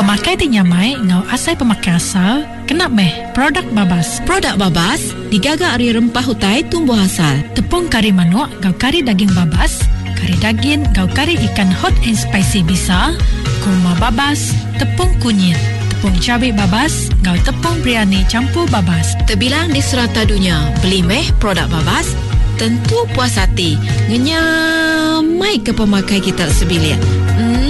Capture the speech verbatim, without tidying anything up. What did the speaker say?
Pemakai tinyamai ngau asai pemakai asal kena meh produk Babas. Produk Babas digagak dari rempah hutai tumbuh asal. Tepung kari manuk ngau kari daging Babas, kari daging ngau kari ikan hot and spicy bisa, kurma Babas, tepung kunyit, tepung cabai Babas ngau tepung biryani campur Babas. Terbilang di serata dunia, beli meh produk Babas tentu puas hati. Ngenyamai ke pemakai kita sebilik. Hmm,